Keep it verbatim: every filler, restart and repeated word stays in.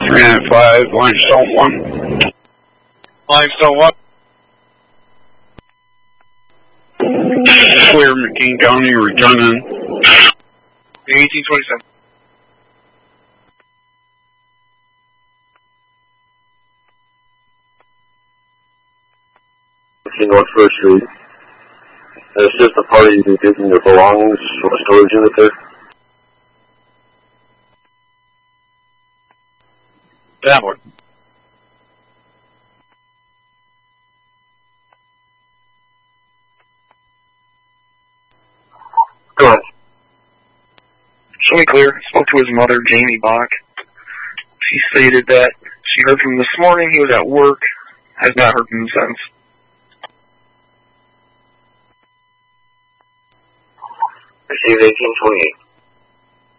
three nine five, Limestone one. Limestone one. Clear, McKean County, returning. eighteen twenty-seven. North First Street. It's just a party getting their belongings from a storage unit there. That one. Go ahead. Show me clear. Spoke to his mother, Jamie Bach. She stated that she heard from him this morning. He was at work. Has not heard from him since. Received eighteen twenty-eight.